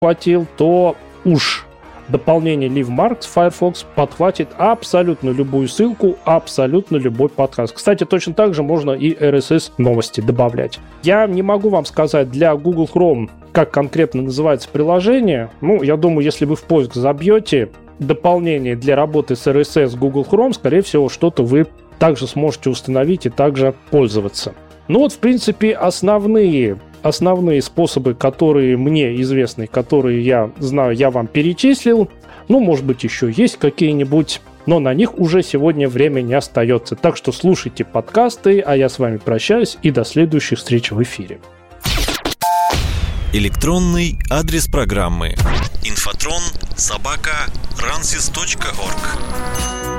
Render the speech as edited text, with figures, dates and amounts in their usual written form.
подхватил, то уж дополнение LiveMarks Firefox подхватит абсолютно любую ссылку, абсолютно любой подкаст. Кстати, точно так же можно и RSS новости добавлять. Я не могу вам сказать для Google Chrome, как конкретно называется приложение. Я думаю, если вы в поиск забьете дополнение для работы с RSS Google Chrome, скорее всего, что-то вы также сможете установить и также пользоваться. В принципе, основные способы, которые мне известны, которые я знаю, я вам перечислил. Может быть, еще есть какие-нибудь, но на них уже сегодня время не остается. Так что слушайте подкасты, а я с вами прощаюсь и до следующих встреч в эфире. Электронный адрес программы: infotron@runsys.org.